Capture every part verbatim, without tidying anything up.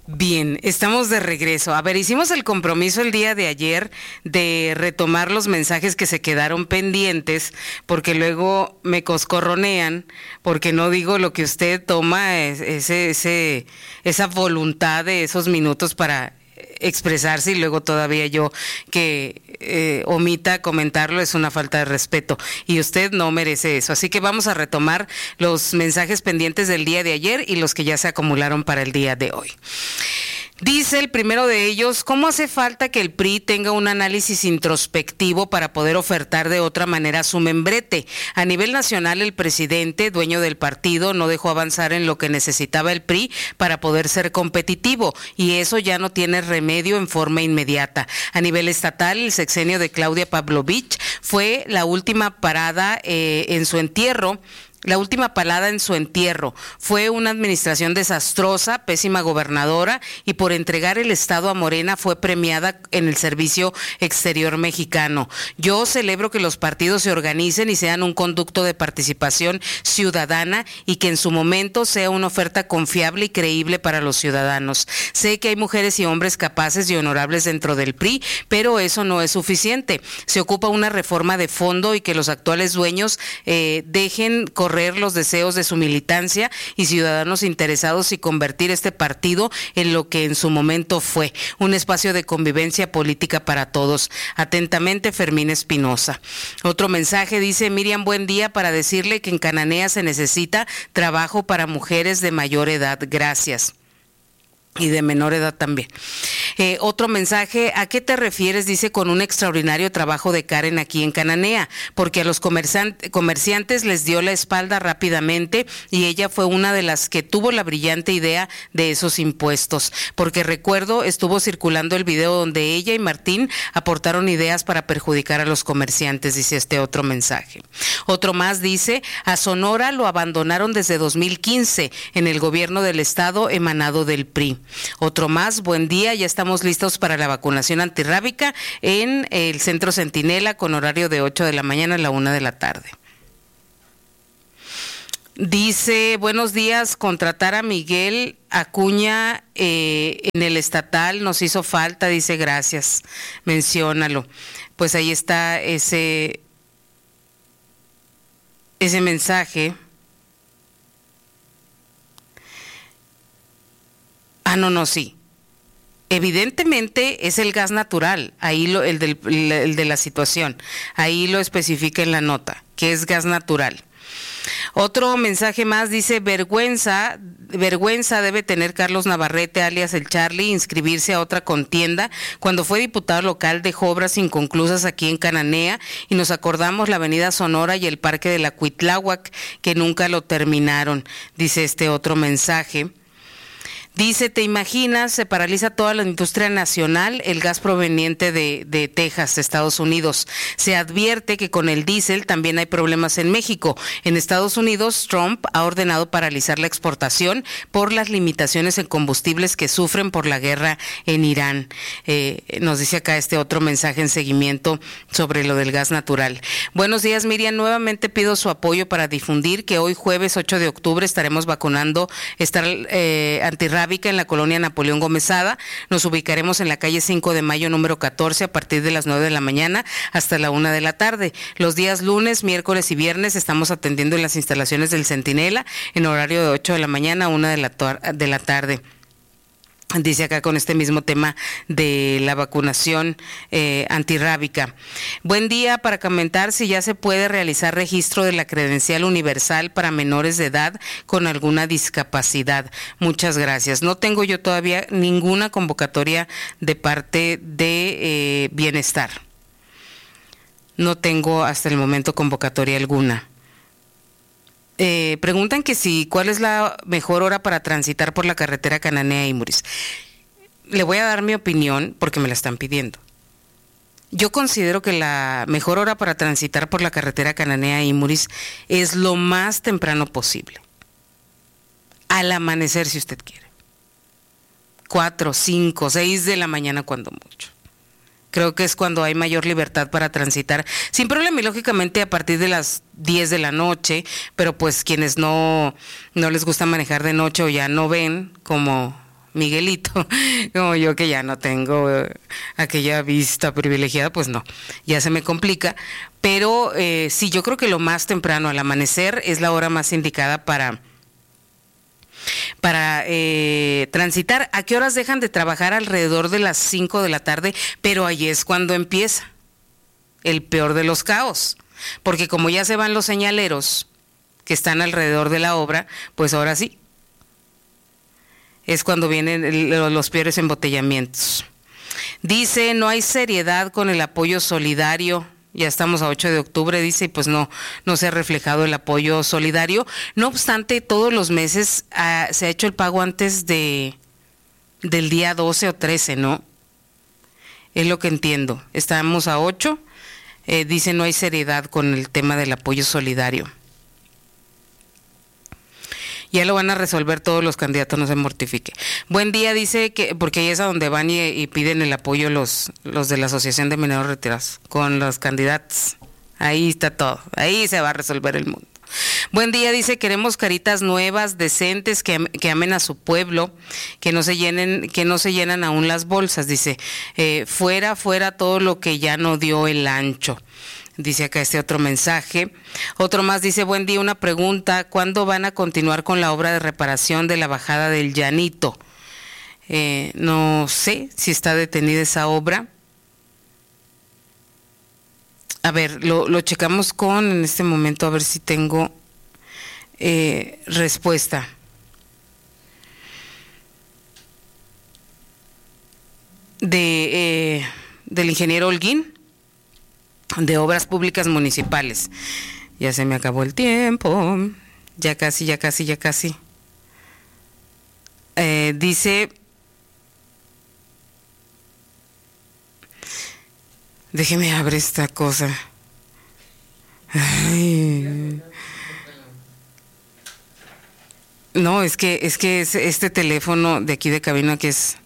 Bien, estamos de regreso. A ver, hicimos el compromiso el día de ayer de retomar los mensajes que se quedaron pendientes, porque luego me coscorronean, porque no digo lo que usted toma, ese, ese, esa voluntad de esos minutos para expresarse y luego todavía yo que eh, omita comentarlo es una falta de respeto y usted no merece eso. Así que vamos a retomar los mensajes pendientes del día de ayer y los que ya se acumularon para el día de hoy. Dice el primero de ellos: ¿cómo hace falta que el P R I tenga un análisis introspectivo para poder ofertar de otra manera su membrete? A nivel nacional, el presidente, dueño del partido, no dejó avanzar en lo que necesitaba el P R I para poder ser competitivo, y eso ya no tiene remedio en forma inmediata. A nivel estatal, el sexenio de Claudia Pavlovich fue la última parada eh, en su entierro. La última palada en su entierro. Fue una administración desastrosa, pésima gobernadora, y por entregar el Estado a Morena fue premiada en el Servicio Exterior Mexicano. Yo celebro que los partidos se organicen y sean un conducto de participación ciudadana y que en su momento sea una oferta confiable y creíble para los ciudadanos. Sé que hay mujeres y hombres capaces y honorables dentro del P R I, pero eso no es suficiente. Se ocupa una reforma de fondo y que los actuales dueños eh, dejen correr los deseos de su militancia y ciudadanos interesados y convertir este partido en lo que en su momento fue, un espacio de convivencia política para todos. Atentamente, Fermín Espinosa. Otro mensaje dice: Miriam, buen día, para decirle que en Cananea se necesita trabajo para mujeres de mayor edad. Gracias. Y de menor edad también. Eh, otro mensaje: ¿a qué te refieres? Dice, con un extraordinario trabajo de Karen aquí en Cananea, porque a los comerciantes, comerciantes les dio la espalda rápidamente y ella fue una de las que tuvo la brillante idea de esos impuestos, porque recuerdo estuvo circulando el video donde ella y Martín aportaron ideas para perjudicar a los comerciantes, dice este otro mensaje. Otro más dice: a Sonora lo abandonaron desde dos mil quince en el gobierno del estado emanado del P R I. Otro más: buen día, ya estamos listos para la vacunación antirrábica en el Centro Centinela con horario de ocho de la mañana a la una de la tarde. Dice: buenos días, contratar a Miguel Acuña eh, en el estatal nos hizo falta, dice, gracias, menciónalo. Pues ahí está ese, ese mensaje. Ah, no, no, sí. Evidentemente es el gas natural, ahí lo, el, del, el de la situación, ahí lo especifica en la nota, que es gas natural. Otro mensaje más dice: vergüenza, vergüenza debe tener Carlos Navarrete, alias el Charlie, inscribirse a otra contienda. Cuando fue diputado local dejó obras inconclusas aquí en Cananea y nos acordamos la avenida Sonora y el parque de la Cuitláhuac, que nunca lo terminaron, dice este otro mensaje. Dice: ¿te imaginas? Se paraliza toda la industria nacional, el gas proveniente de, de Texas, Estados Unidos. Se advierte que con el diésel también hay problemas en México. En Estados Unidos, Trump ha ordenado paralizar la exportación por las limitaciones en combustibles que sufren por la guerra en Irán. Eh, nos dice acá este otro mensaje en seguimiento sobre lo del gas natural. Buenos días, Miriam. Nuevamente pido su apoyo para difundir que hoy jueves ocho de octubre estaremos vacunando estar eh, antirrábica en la colonia Napoleón Gomezada. Nos ubicaremos en la calle cinco de mayo número catorce a partir de las nueve de la mañana hasta la una de la tarde. Los días lunes, miércoles y viernes estamos atendiendo en las instalaciones del Centinela en horario de ocho de la mañana a una de la, de la tarde. Dice acá con este mismo tema de la vacunación eh, antirrábica. Buen día, para comentar si ya se puede realizar registro de la credencial universal para menores de edad con alguna discapacidad. Muchas gracias. No tengo yo todavía ninguna convocatoria de parte de eh, Bienestar. No tengo hasta el momento convocatoria alguna. Eh, preguntan que si cuál es la mejor hora para transitar por la carretera Cananea-Imuris. Le voy a dar mi opinión porque me la están pidiendo. Yo considero que la mejor hora para transitar por la carretera Cananea-Imuris es lo más temprano posible. Al amanecer, si usted quiere. Cuatro, cinco, seis de la mañana cuando mucho. Creo que es cuando hay mayor libertad para transitar, sin problema, y lógicamente a partir de las diez de la noche, pero pues quienes no, no les gusta manejar de noche o ya no ven, como Miguelito, como yo que ya no tengo eh, aquella vista privilegiada, pues no, ya se me complica, pero eh, sí, yo creo que lo más temprano, al amanecer, es la hora más indicada para, para eh, transitar. ¿A qué horas dejan de trabajar? Alrededor de las cinco de la tarde, pero ahí es cuando empieza el peor de los caos, porque como ya se van los señaleros que están alrededor de la obra, pues ahora sí, es cuando vienen los peores embotellamientos. Dice, no hay seriedad con el apoyo solidario. Ya estamos a ocho de octubre, dice, y pues no, no se ha reflejado el apoyo solidario. No obstante, todos los meses ah, se ha hecho el pago antes de del día doce o trece, ¿no? Es lo que entiendo. Estamos a ocho. Eh, dice, no hay seriedad con el tema del apoyo solidario. Ya lo van a resolver todos los candidatos, no se mortifique. Buen día, dice que, porque ahí es a donde van y, y piden el apoyo los, los de la Asociación de Mineros Retirados, con los candidatos. Ahí está todo, ahí se va a resolver el mundo. Buen día, dice, queremos caritas nuevas, decentes, que, que amen a su pueblo, que no se llenen, que no se llenan aún las bolsas, dice, eh, fuera, fuera todo lo que ya no dio el ancho. Dice acá este otro mensaje. Otro más dice, buen día, una pregunta, ¿cuándo van a continuar con la obra de reparación de la bajada del Llanito? Eh, no sé si está detenida esa obra. A ver, lo, lo checamos con, en este momento, a ver si tengo eh, respuesta. De, eh, del ingeniero Holguín, de Obras Públicas Municipales. Ya se me acabó el tiempo, ya casi, ya casi, ya casi. Eh, dice, déjeme abrir esta cosa. Ay. No, es que es que es este teléfono de aquí de cabina que es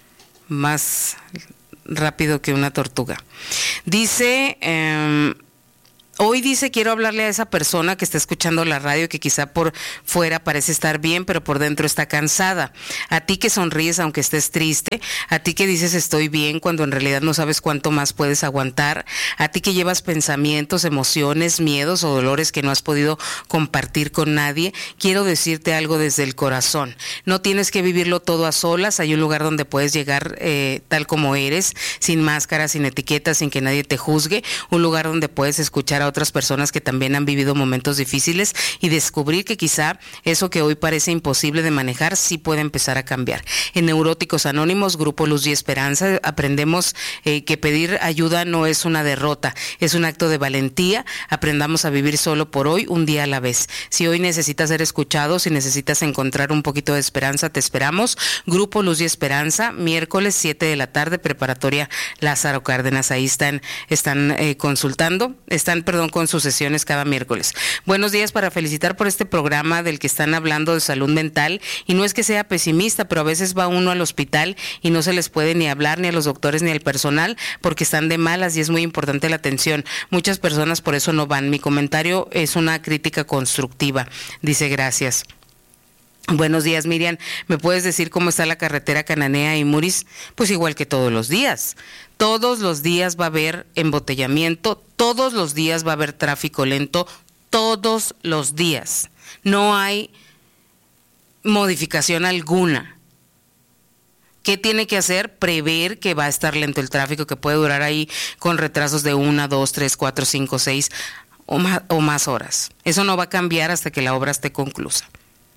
más rápido que una tortuga. Dice, eh, hoy dice, quiero hablarle a esa persona que está escuchando la radio, que quizá por fuera parece estar bien, pero por dentro está cansada. A ti que sonríes aunque estés triste, a ti que dices estoy bien cuando en realidad no sabes cuánto más puedes aguantar, a ti que llevas pensamientos, emociones, miedos o dolores que no has podido compartir con nadie, quiero decirte algo desde el corazón. No tienes que vivirlo todo a solas, hay un lugar donde puedes llegar eh, tal como eres, sin máscaras, sin etiquetas, sin que nadie te juzgue, un lugar donde puedes escuchar a otras personas que también han vivido momentos difíciles y descubrir que quizá eso que hoy parece imposible de manejar sí puede empezar a cambiar. En Neuróticos Anónimos, Grupo Luz y Esperanza, aprendemos eh, que pedir ayuda no es una derrota, es un acto de valentía. Aprendamos a vivir solo por hoy, un día a la vez. Si hoy necesitas ser escuchado, si necesitas encontrar un poquito de esperanza, te esperamos. Grupo Luz y Esperanza, miércoles siete de la tarde, preparatoria Lázaro Cárdenas. Ahí están, están eh, consultando, están perdón, con sus sesiones cada miércoles. Buenos días, para felicitar por este programa del que están hablando de salud mental, y no es que sea pesimista, pero a veces va uno al hospital y no se les puede ni hablar ni a los doctores ni al personal porque están de malas y es muy importante la atención. Muchas personas por eso no van. Mi comentario es una crítica constructiva. Dice, gracias. Buenos días, Miriam. ¿Me puedes decir cómo está la carretera Cananea y Muris? Pues igual que todos los días. Todos los días va a haber embotellamiento, todos los días va a haber tráfico lento, todos los días. No hay modificación alguna. ¿Qué tiene que hacer? Prever que va a estar lento el tráfico, que puede durar ahí con retrasos de una, dos, tres, cuatro, cinco, seis o más, o más horas. Eso no va a cambiar hasta que la obra esté conclusa.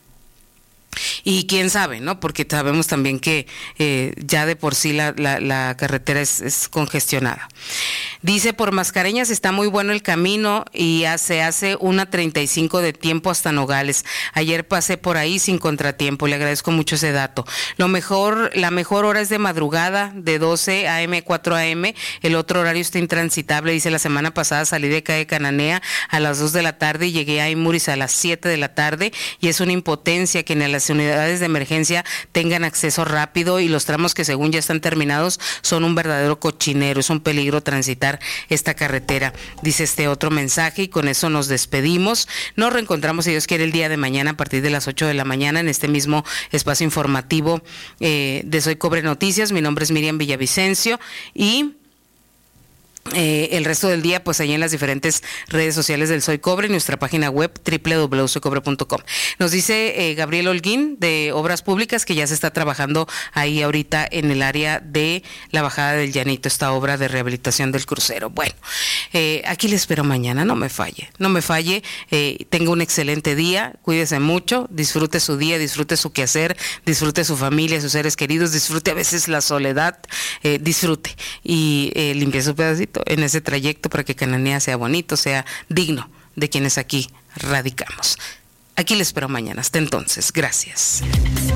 Y quién sabe, ¿no? Porque sabemos también que eh, ya de por sí la, la, la carretera es, es congestionada. Dice, por Mascareñas está muy bueno el camino y se hace una treinta y cinco de tiempo hasta Nogales. Ayer pasé por ahí sin contratiempo, le agradezco mucho ese dato. Lo mejor, la mejor hora es de madrugada, de doce a eme a cuatro a eme, el otro horario está intransitable. Dice, la semana pasada salí de acá de Cananea a las dos de la tarde y llegué a Imuris a las siete de la tarde, y es una impotencia que en las unidades de emergencia tengan acceso rápido, y los tramos que según ya están terminados son un verdadero cochinero, es un peligro transitar recuperar esta carretera, dice este otro mensaje, y con eso nos despedimos. Nos reencontramos, si Dios quiere, el día de mañana a partir de las ocho de la mañana en este mismo espacio informativo eh, de Soy Cobre Noticias. Mi nombre es Miriam Villavicencio y Eh, el resto del día, pues allí en las diferentes redes sociales del Soy Cobre, nuestra página web doble u doble u doble u punto soy cobre punto com. Nos dice eh, Gabriel Holguín de Obras Públicas que ya se está trabajando ahí ahorita en el área de la Bajada del Llanito, esta obra de rehabilitación del crucero. Bueno, eh, aquí le espero mañana, no me falle, no me falle, eh, tenga un excelente día, cuídese mucho, disfrute su día, disfrute su quehacer, disfrute su familia, sus seres queridos, disfrute a veces la soledad, eh, disfrute y eh, limpie su pedacito en ese trayecto para que Cananea sea bonito, sea digno de quienes aquí radicamos. Aquí les espero mañana. Hasta entonces, gracias.